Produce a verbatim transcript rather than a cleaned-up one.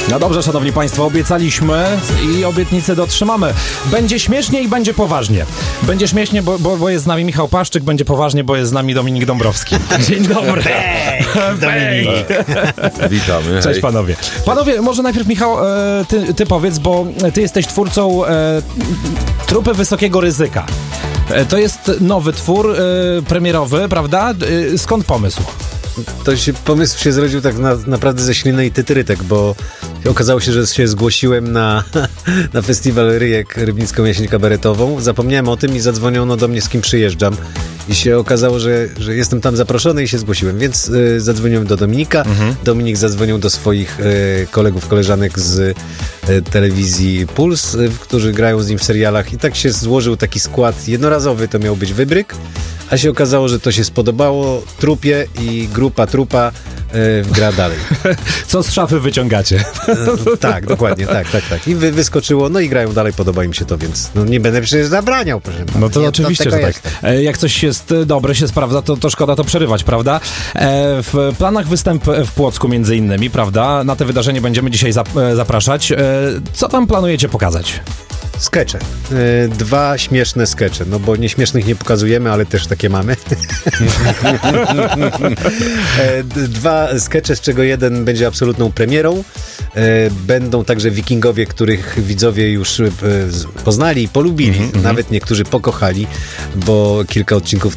No dobrze, szanowni państwo, obiecaliśmy i obietnicę dotrzymamy. Będzie śmiesznie i będzie poważnie. Będzie śmiesznie, bo, bo, bo jest z nami Michał Paszczyk, będzie poważnie, bo jest z nami Dominik Dąbrowski. Dzień dobry. Hej, Dominik. Witamy. Cześć panowie. Panowie, może najpierw Michał, e, ty, ty powiedz, bo ty jesteś twórcą e, Trupy Wysokiego Ryzyka. E, to jest nowy twór e, premierowy, prawda? E, skąd pomysł? To się, pomysł się zrodził tak na, naprawdę ze śliny i tytrytek, bo okazało się, że się zgłosiłem na, na festiwal Ryjek, Rybnicką Jesień Kabaretową. Zapomniałem o tym i zadzwoniono do mnie, z kim przyjeżdżam. I się okazało, że, że jestem tam zaproszony i się zgłosiłem, więc y, zadzwoniłem do Dominika. Mhm. Dominik zadzwonił do swoich y, kolegów, koleżanek z y, telewizji Puls, y, którzy grają z nim w serialach. I tak się złożył taki skład jednorazowy, to miał być wybryk. A się okazało, że to się spodobało Trupie i grupa Trupa y, gra dalej. Co z szafy wyciągacie? E, tak, dokładnie, tak, tak, tak. I wy, wyskoczyło, no i grają dalej, podoba im się to, więc no, nie będę przecież zabraniał, proszę pana. No to ja oczywiście, że tak. E, jak coś jest dobre, się sprawdza, to, to szkoda to przerywać, prawda? E, w planach występ w Płocku między innymi, prawda? Na te wydarzenie będziemy dzisiaj zap- e, zapraszać. E, co tam planujecie pokazać? Skecze. E, dwa śmieszne skecze, no bo nieśmiesznych nie pokazujemy, ale też takie mamy. e, dwa skecze, z czego jeden będzie absolutną premierą. E, będą także wikingowie, których widzowie już e, poznali i polubili, mm-hmm. nawet niektórzy pokochali, bo kilka odcinków